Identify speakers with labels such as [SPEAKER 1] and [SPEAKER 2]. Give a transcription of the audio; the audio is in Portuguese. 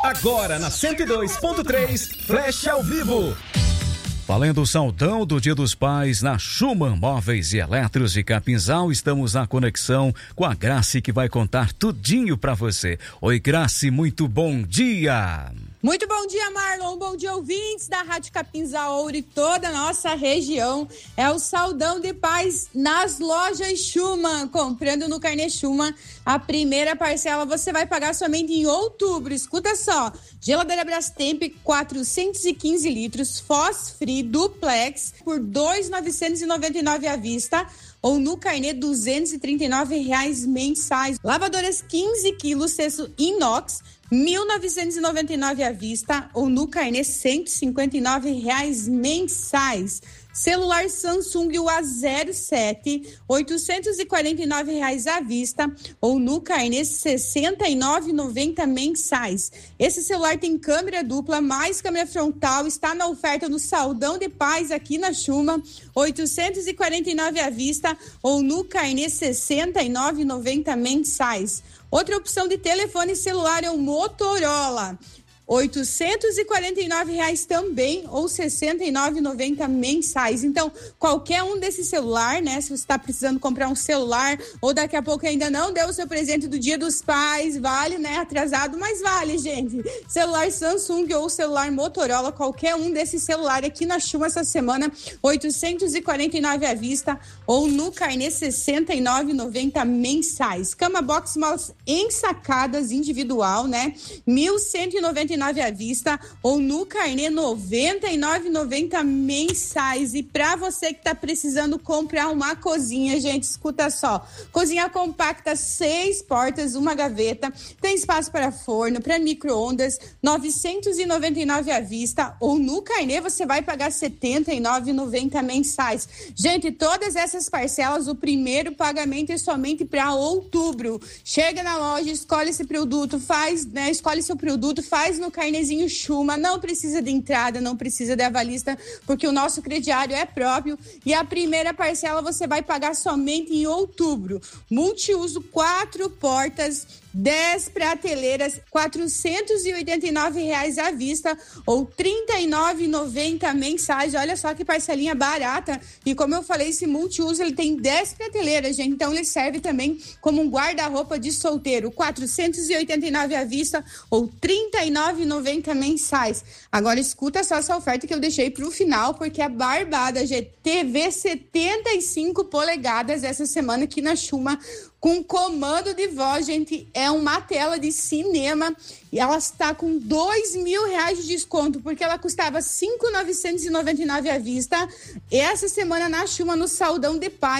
[SPEAKER 1] Agora na 102.3, Flash ao vivo.
[SPEAKER 2] Valendo o saldão do Dia dos Pais na Schumann Móveis e Eletros de Capinzal, estamos na conexão com a Grace, que vai contar tudinho pra você. Oi, Grace, muito bom dia!
[SPEAKER 3] Muito bom dia, Marlon. Bom dia, ouvintes da Rádio Capinzal Ouro e toda a nossa região. É o saldão de paz nas lojas Schumann. Comprando no Carnê Schumann, a primeira parcela você vai pagar somente em outubro. Escuta só, geladeira Brastemp 415 litros, Fosfree Duplex por R$ 2.999 à vista ou no Carnê R$ 239 mensais. Lavadoras 15 quilos, cesto inox, R$ 1.999 à vista ou no Carnê R$ 159 mensais. Celular Samsung A07, R$ 849 à vista ou no Carnê R$ 69,90 mensais. Esse celular tem câmera dupla mais câmera frontal, está na oferta no Saldão de Paz aqui na Schumann, R$ 849 à vista ou no Carnê R$ 69,90 mensais. Outra opção de telefone celular é o Motorola, R$ 849 também ou R$ 69,90 mensais. Então, qualquer um desses celular, né? Se você está precisando comprar um celular ou daqui a pouco ainda não deu o seu presente do Dia dos Pais, vale, né? Atrasado, mas vale, gente. Celular Samsung ou celular Motorola, qualquer um desses celulares aqui na Schumann essa semana, R$ 849 à vista ou no Carnê R$ 69,90 mensais. Cama box malas ensacadas individual, né? R$ 1.199 à vista ou no Carnê R$ 99,90 mensais. E para você que tá precisando comprar uma cozinha, gente, escuta só, cozinha compacta, 6 portas, uma gaveta, tem espaço para forno, para micro-ondas, R$ 999 à vista ou no Carnê você vai pagar R$ 79,90 mensais. Gente, todas essas parcelas, o primeiro pagamento é somente para outubro. Chega na loja, escolhe esse produto, faz, né, escolhe seu produto, faz no Carnezinho Schumann, não precisa de entrada, não precisa de avalista, porque o nosso crediário é próprio e a primeira parcela você vai pagar somente em outubro. Multiuso, 4 portas, 10 prateleiras, R$ 489 à vista ou R$ 39,90 mensais. Olha só que parcelinha barata. E como eu falei, esse multiuso ele tem 10 prateleiras, gente. Então ele serve também como um guarda-roupa de solteiro. R$ 489 à vista ou R$ 39,90 mensais. Agora escuta só essa oferta que eu deixei para o final, porque é barbada, gente. TV 75 polegadas essa semana aqui na Schumann, com comando de voz, gente, é uma tela de cinema e ela está com R$ 2.000 de desconto, porque ela custava R$ 5.999 à vista. Essa semana na Schumann, no Saldão de Paz.